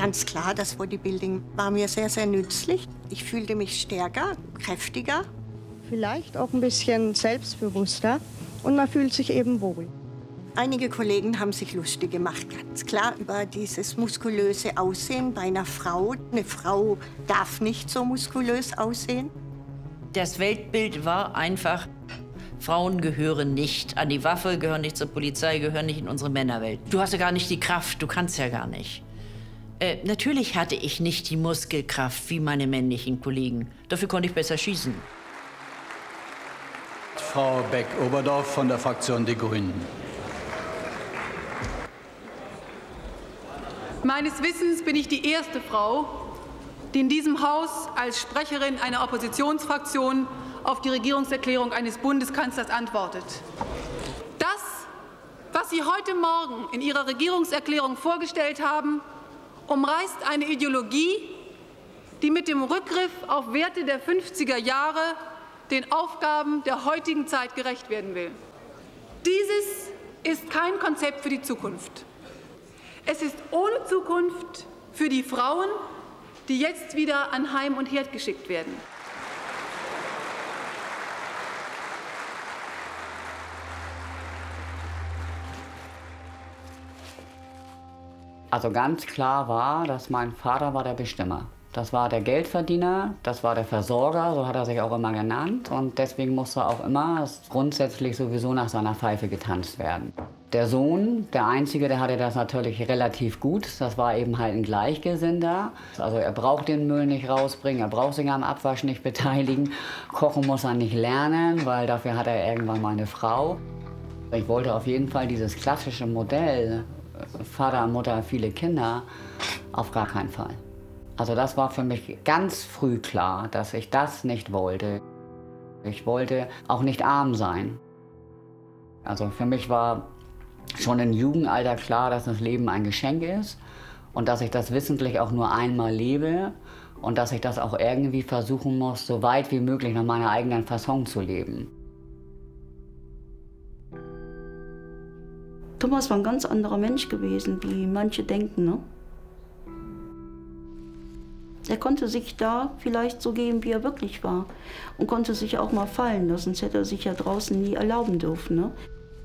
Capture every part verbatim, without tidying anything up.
Ganz klar, das Bodybuilding war mir sehr, sehr nützlich. Ich fühlte mich stärker, kräftiger. Vielleicht auch ein bisschen selbstbewusster und man fühlt sich eben wohl. Einige Kollegen haben sich lustig gemacht, ganz klar, über dieses muskulöse Aussehen bei einer Frau. Eine Frau darf nicht so muskulös aussehen. Das Weltbild war einfach, Frauen gehören nicht an die Waffe, gehören nicht zur Polizei, gehören nicht in unsere Männerwelt. Du hast ja gar nicht die Kraft, du kannst ja gar nicht. Äh, natürlich hatte ich nicht die Muskelkraft wie meine männlichen Kollegen. Dafür konnte ich besser schießen. Frau Beck-Oberdorf von der Fraktion Die Grünen. Meines Wissens bin ich die erste Frau, die in diesem Haus als Sprecherin einer Oppositionsfraktion auf die Regierungserklärung eines Bundeskanzlers antwortet. Das, was Sie heute Morgen in Ihrer Regierungserklärung vorgestellt haben, umreißt eine Ideologie, die mit dem Rückgriff auf Werte der fünfziger Jahre den Aufgaben der heutigen Zeit gerecht werden will. Dieses ist kein Konzept für die Zukunft. Es ist ohne Zukunft für die Frauen, die jetzt wieder an Heim und Herd geschickt werden. Also ganz klar war, dass mein Vater war der Bestimmer. Das war der Geldverdiener, das war der Versorger, so hat er sich auch immer genannt. Und deswegen musste auch immer grundsätzlich sowieso nach seiner Pfeife getanzt werden. Der Sohn, der Einzige, der hatte das natürlich relativ gut. Das war eben halt ein Gleichgesinnter. Also er braucht den Müll nicht rausbringen, er braucht sich am Abwasch nicht beteiligen. Kochen muss er nicht lernen, weil dafür hat er irgendwann mal eine Frau. Ich wollte auf jeden Fall dieses klassische Modell, Vater, Mutter, viele Kinder, auf gar keinen Fall. Also das war für mich ganz früh klar, dass ich das nicht wollte. Ich wollte auch nicht arm sein. Also für mich war schon im Jugendalter klar, dass das Leben ein Geschenk ist und dass ich das wissentlich auch nur einmal lebe und dass ich das auch irgendwie versuchen muss, so weit wie möglich nach meiner eigenen Fasson zu leben. Thomas war ein ganz anderer Mensch gewesen, wie manche denken, ne? Er konnte sich da vielleicht so geben, wie er wirklich war. Und konnte sich auch mal fallen lassen, sonst hätte er sich ja draußen nie erlauben dürfen, ne?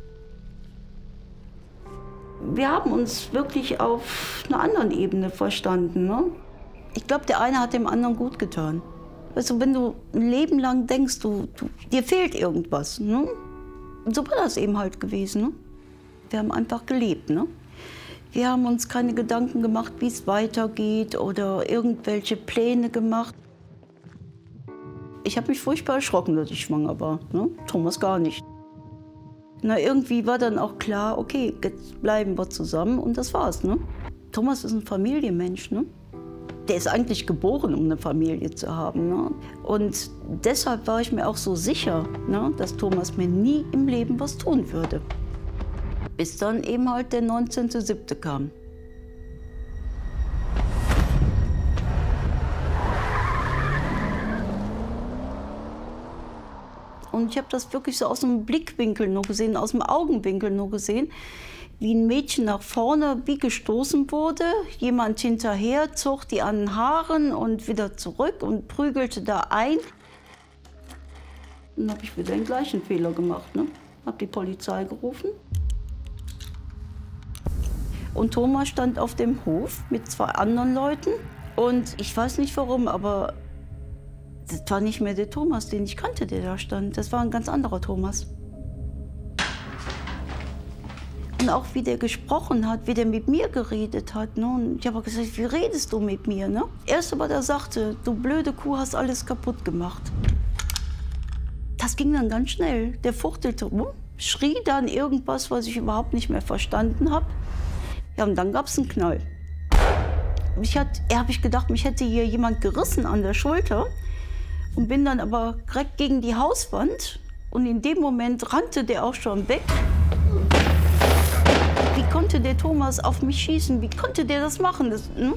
Wir haben uns wirklich auf einer anderen Ebene verstanden, ne? Ich glaube, der eine hat dem anderen gut getan. Weißt du, wenn du ein Leben lang denkst, du, du, dir fehlt irgendwas, ne? Und so war das eben halt gewesen, ne? Wir haben einfach gelebt, ne? Wir haben uns keine Gedanken gemacht, wie es weitergeht oder irgendwelche Pläne gemacht. Ich habe mich furchtbar erschrocken, dass ich schwanger war, ne? Thomas gar nicht. Na, irgendwie war dann auch klar, okay, jetzt bleiben wir zusammen und das war's, ne? Thomas ist ein Familienmensch, ne? Der ist eigentlich geboren, um eine Familie zu haben, ne? Und deshalb war ich mir auch so sicher, ne, dass Thomas mir nie im Leben was tun würde. Bis dann eben halt der neunzehnte siebte kam. Und ich habe das wirklich so aus dem Blickwinkel nur gesehen, aus dem Augenwinkel nur gesehen, wie ein Mädchen nach vorne wie gestoßen wurde. Jemand hinterher zog die an den Haaren und wieder zurück und prügelte da ein. Dann habe ich wieder den gleichen Fehler gemacht, ne? Habe die Polizei gerufen. Und Thomas stand auf dem Hof mit zwei anderen Leuten. Und ich weiß nicht warum, aber das war nicht mehr der Thomas, den ich kannte, der da stand. Das war ein ganz anderer Thomas. Und auch wie der gesprochen hat, wie der mit mir geredet hat. Ne? Und ich habe gesagt, wie redest du mit mir? Ne? Erst aber der sagte, du blöde Kuh, hast alles kaputt gemacht. Das ging dann ganz schnell. Der fuchtelte rum, schrie dann irgendwas, was ich überhaupt nicht mehr verstanden habe. Ja, und dann gab es einen Knall. Ich hatte, habe ich gedacht, mich hätte hier jemand gerissen an der Schulter und bin dann aber direkt gegen die Hauswand und in dem Moment rannte der auch schon weg. Wie konnte der Thomas auf mich schießen? Wie konnte der das machen? Das, hm?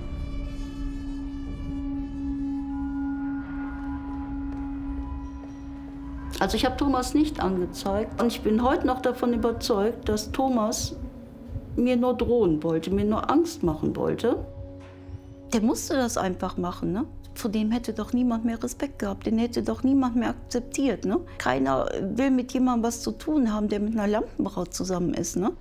Also ich habe Thomas nicht angezeigt und ich bin heute noch davon überzeugt, dass Thomas mir nur drohen wollte, mir nur Angst machen wollte. Der musste das einfach machen, ne? Vor dem hätte doch niemand mehr Respekt gehabt, den hätte doch niemand mehr akzeptiert, ne? Keiner will mit jemandem was zu tun haben, der mit einer Lampenbraut zusammen ist, ne?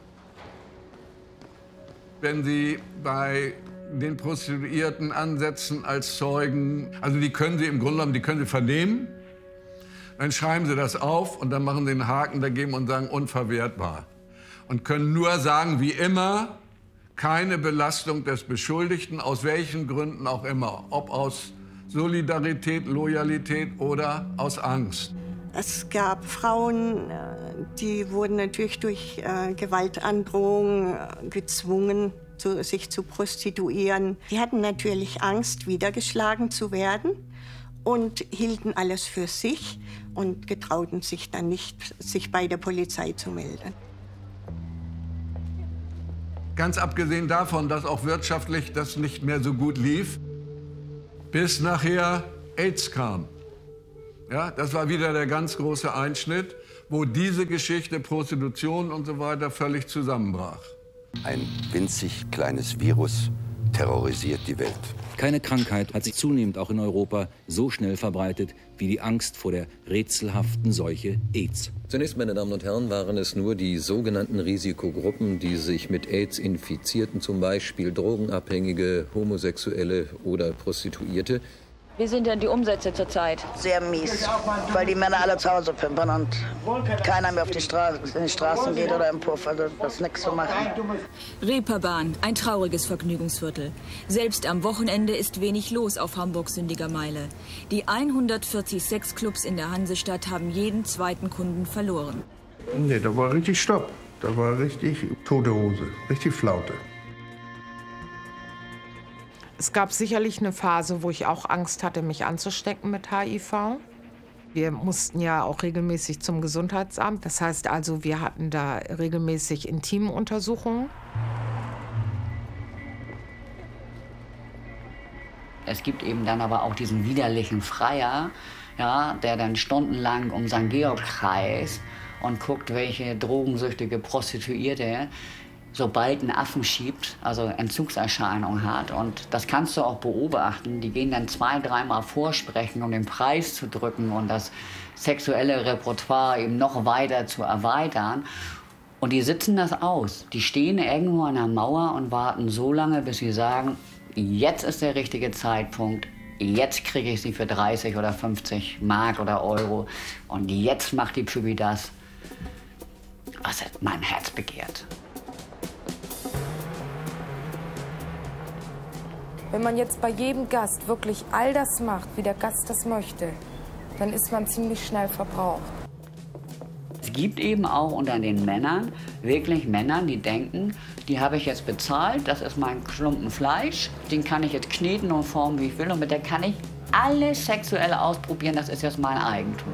Wenn Sie bei den Prostituierten ansetzen als Zeugen, also die können Sie im Grunde genommen, die können Sie vernehmen, dann schreiben Sie das auf und dann machen Sie einen Haken dagegen und sagen unverwertbar. Und können nur sagen, wie immer, keine Belastung des Beschuldigten, aus welchen Gründen auch immer. Ob aus Solidarität, Loyalität oder aus Angst. Es gab Frauen, die wurden natürlich durch äh, Gewaltandrohung äh, gezwungen, zu, sich zu prostituieren. Die hatten natürlich Angst, wieder geschlagen zu werden und hielten alles für sich und getrauten sich dann nicht, sich bei der Polizei zu melden. Ganz abgesehen davon, dass auch wirtschaftlich das nicht mehr so gut lief, bis nachher AIDS kam. Ja, das war wieder der ganz große Einschnitt, wo diese Geschichte, Prostitution und so weiter, völlig zusammenbrach. Ein winzig kleines Virus terrorisiert die Welt. Keine Krankheit hat sich zunehmend auch in Europa so schnell verbreitet wie die Angst vor der rätselhaften Seuche AIDS. Zunächst, meine Damen und Herren, waren es nur die sogenannten Risikogruppen, die sich mit AIDS infizierten, zum Beispiel Drogenabhängige, Homosexuelle oder Prostituierte. Wie sind denn die Umsätze zurzeit? Sehr mies, weil die Männer alle zu Hause pimpern und keiner mehr auf die Straße, in die Straßen geht oder im Puff. Also das ist nichts zu machen. Reeperbahn, ein trauriges Vergnügungsviertel. Selbst am Wochenende ist wenig los auf Hamburgs sündiger Meile. Die hundertvierzig Sexclubs in der Hansestadt haben jeden zweiten Kunden verloren. Nee, da war richtig Stopp. Da war richtig tote Hose, richtig Flaute. Es gab sicherlich eine Phase, wo ich auch Angst hatte, mich anzustecken mit H I V. Wir mussten ja auch regelmäßig zum Gesundheitsamt. Das heißt also, wir hatten da regelmäßig Intimuntersuchungen. Es gibt eben dann aber auch diesen widerlichen Freier, ja, der dann stundenlang um Sankt Georg kreist und guckt, welche drogensüchtige Prostituierte sobald einen Affen schiebt, also Entzugserscheinungen hat. Und das kannst du auch beobachten. Die gehen dann zwei, dreimal vorsprechen, um den Preis zu drücken und das sexuelle Repertoire eben noch weiter zu erweitern. Und die sitzen das aus. Die stehen irgendwo an der Mauer und warten so lange, bis sie sagen, jetzt ist der richtige Zeitpunkt, jetzt kriege ich sie für dreißig oder fünfzig Mark oder Euro. Und jetzt macht die Pübi das, was mein Herz begehrt. Wenn man jetzt bei jedem Gast wirklich all das macht, wie der Gast das möchte, dann ist man ziemlich schnell verbraucht. Es gibt eben auch unter den Männern wirklich Männer, die denken, die habe ich jetzt bezahlt, das ist mein Klumpen Fleisch, den kann ich jetzt kneten und formen, wie ich will, und mit der kann ich alles sexuell ausprobieren, das ist jetzt mein Eigentum.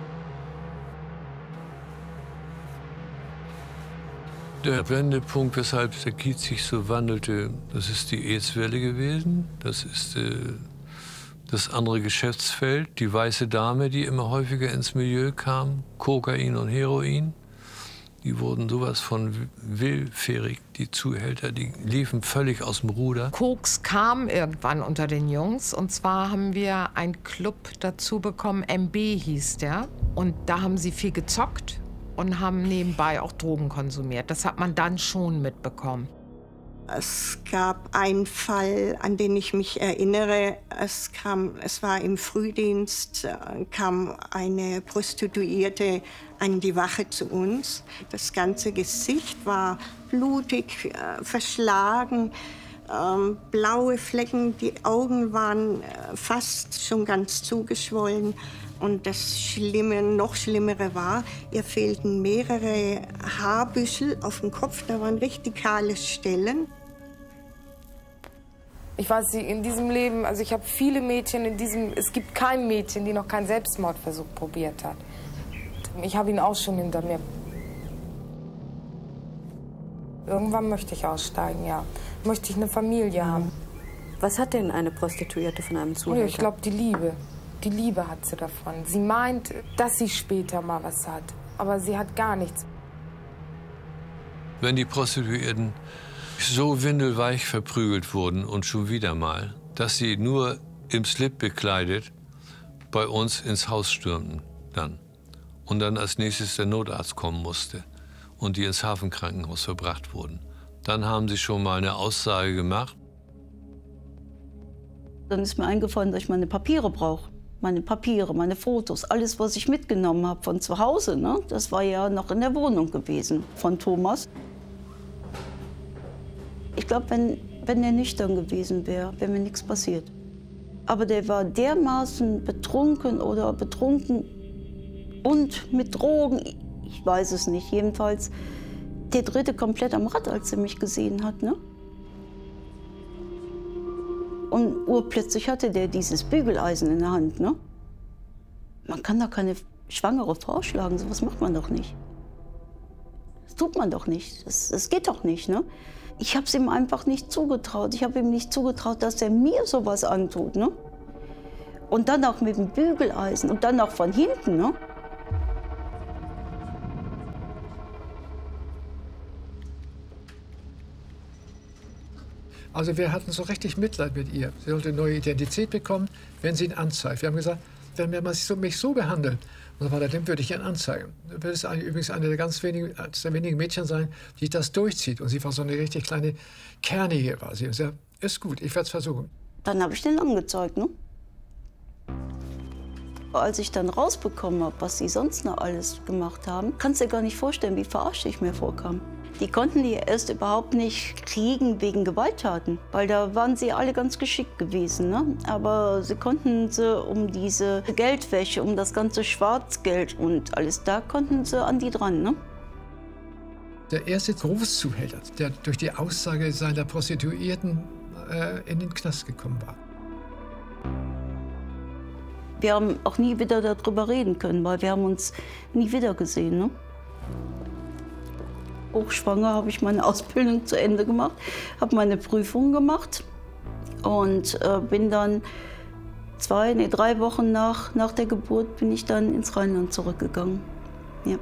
Der Wendepunkt, weshalb der Kiez sich so wandelte, das ist die AIDS-Welle gewesen. Das ist äh, das andere Geschäftsfeld, die weiße Dame, die immer häufiger ins Milieu kam, Kokain und Heroin. Die wurden sowas von willfährig, die Zuhälter, die liefen völlig aus dem Ruder. Koks kam irgendwann unter den Jungs. Und zwar haben wir einen Club dazu bekommen, M B hieß der. Und da haben sie viel gezockt und haben nebenbei auch Drogen konsumiert. Das hat man dann schon mitbekommen. Es gab einen Fall, an den ich mich erinnere. Es, kam, es war im Frühdienst, kam eine Prostituierte an die Wache zu uns. Das ganze Gesicht war blutig, äh, verschlagen, ähm, blaue Flecken. Die Augen waren äh, fast schon ganz zugeschwollen. Und das Schlimme, noch Schlimmere war, ihr fehlten mehrere Haarbüschel auf dem Kopf. Da waren richtig kahle Stellen. Ich weiß nicht, in diesem Leben, also ich habe viele Mädchen in diesem, es gibt kein Mädchen, die noch keinen Selbstmordversuch probiert hat. Ich habe ihn auch schon hinter mir. Irgendwann möchte ich aussteigen, ja. Möchte ich eine Familie haben. Was hat denn eine Prostituierte von einem Zuhälter? Ich glaube, die Liebe. Die Liebe hat sie davon. Sie meint, dass sie später mal was hat. Aber sie hat gar nichts. Wenn die Prostituierten so windelweich verprügelt wurden und schon wieder mal, dass sie nur im Slip bekleidet bei uns ins Haus stürmten dann. Und dann als nächstes der Notarzt kommen musste und die ins Hafenkrankenhaus verbracht wurden. Dann haben sie schon mal eine Aussage gemacht. Dann ist mir eingefallen, dass ich meine Papiere brauche. Meine Papiere, meine Fotos, alles, was ich mitgenommen habe von zu Hause, ne? Das war ja noch in der Wohnung gewesen von Thomas. Ich glaube, wenn, wenn er nüchtern gewesen wäre, wäre mir nichts passiert. Aber der war dermaßen betrunken oder betrunken und mit Drogen, ich weiß es nicht, jedenfalls, der dritte komplett am Rad, als er mich gesehen hat, ne? Und urplötzlich hatte der dieses Bügeleisen in der Hand, ne? Man kann doch keine schwangere Frau schlagen, sowas macht man doch nicht. Das tut man doch nicht, das, das geht doch nicht, ne? Ich habe es ihm einfach nicht zugetraut. Ich habe ihm nicht zugetraut, dass er mir sowas antut, ne? Und dann auch mit dem Bügeleisen und dann auch von hinten, ne? Also wir hatten so richtig Mitleid mit ihr. Sie sollte eine neue Identität bekommen, wenn sie ihn anzeigt. Wir haben gesagt, wenn man mich so, mich so behandelt, und so weiter, dann würde ich ihn anzeigen. Das wird es übrigens eine der ganz wenigen, eines der wenigen Mädchen sein, die das durchzieht. Und sie war so eine richtig kleine Kernige. War sie. Und sie sagt, ist gut, ich werde es versuchen. Dann habe ich den angezeigt, ne? Als ich dann rausbekommen habe, was sie sonst noch alles gemacht haben, kannst du dir gar nicht vorstellen, wie verarscht ich mir vorkam. Die konnten die erst überhaupt nicht kriegen wegen Gewalttaten, weil da waren sie alle ganz geschickt gewesen, ne? Aber sie konnten sie um diese Geldwäsche, um das ganze Schwarzgeld und alles, da konnten sie an die dran, ne? Der erste Großzuhälter, der durch die Aussage seiner Prostituierten äh, in den Knast gekommen war. Wir haben auch nie wieder darüber reden können, weil wir haben uns nie wieder gesehen, ne? Hochschwanger habe ich meine Ausbildung zu Ende gemacht, habe meine Prüfung gemacht und äh, bin dann zwei, nee, drei Wochen nach, nach der Geburt bin ich dann ins Rheinland zurückgegangen. Ja.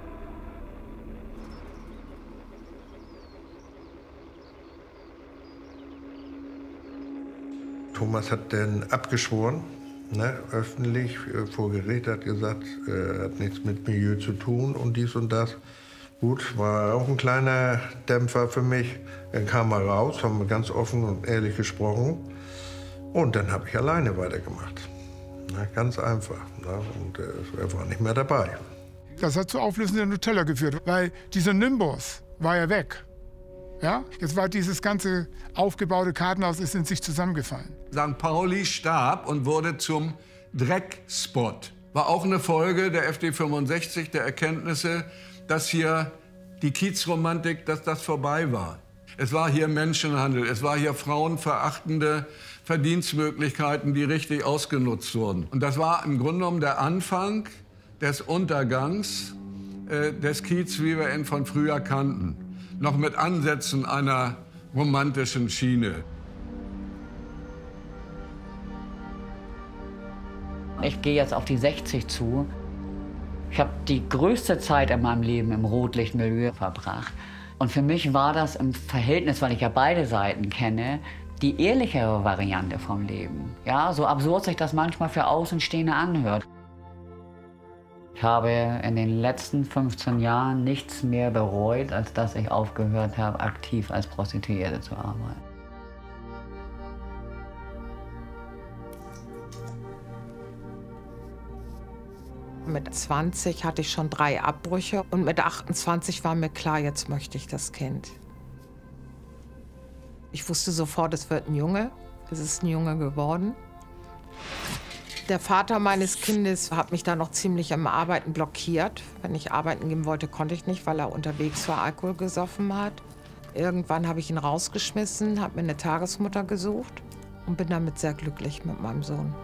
Thomas hat dann abgeschworen, ne, öffentlich äh, vor Gericht, hat gesagt, er äh, hat nichts mit Milieu zu tun und dies und das. Gut, war auch ein kleiner Dämpfer für mich. Dann kam er raus, haben wir ganz offen und ehrlich gesprochen. Und dann habe ich alleine weitergemacht. Na, ganz einfach. Na, und äh, er war nicht mehr dabei. Das hat zur Auflösung der Nutella geführt, weil dieser Nimbus war ja weg. Ja? Jetzt war dieses ganze aufgebaute Kartenhaus ist in sich zusammengefallen. Sankt Pauli starb und wurde zum Dreckspot. War auch eine Folge der F D fünfundsechzig, der Erkenntnisse, dass hier die Kiezromantik, dass das vorbei war. Es war hier Menschenhandel, es war hier frauenverachtende Verdienstmöglichkeiten, die richtig ausgenutzt wurden. Und das war im Grunde genommen der Anfang des Untergangs äh, des Kiez, wie wir ihn von früher kannten. Noch mit Ansätzen einer romantischen Schiene. Ich gehe jetzt auf die sechzig zu. Ich habe die größte Zeit in meinem Leben im Rotlichtmilieu verbracht. Und für mich war das im Verhältnis, weil ich ja beide Seiten kenne, die ehrlichere Variante vom Leben. Ja, so absurd sich das manchmal für Außenstehende anhört. Ich habe in den letzten fünfzehn Jahren nichts mehr bereut, als dass ich aufgehört habe, aktiv als Prostituierte zu arbeiten. Mit zwanzig hatte ich schon drei Abbrüche und mit achtundzwanzig war mir klar, jetzt möchte ich das Kind. Ich wusste sofort, es wird ein Junge. Es ist ein Junge geworden. Der Vater meines Kindes hat mich da noch ziemlich am Arbeiten blockiert. Wenn ich arbeiten gehen wollte, konnte ich nicht, weil er unterwegs war, Alkohol gesoffen hat. Irgendwann habe ich ihn rausgeschmissen, habe mir eine Tagesmutter gesucht und bin damit sehr glücklich mit meinem Sohn.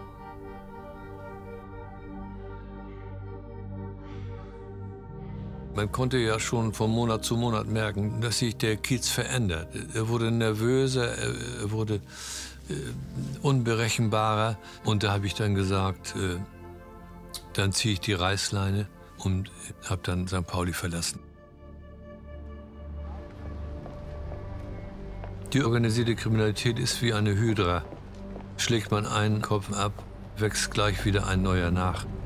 Man konnte ja schon von Monat zu Monat merken, dass sich der Kiez verändert. Er wurde nervöser, er wurde äh, unberechenbarer. Und da habe ich dann gesagt, äh, dann ziehe ich die Reißleine und habe dann Sankt Pauli verlassen. Die organisierte Kriminalität ist wie eine Hydra. Schlägt man einen Kopf ab, wächst gleich wieder ein neuer nach.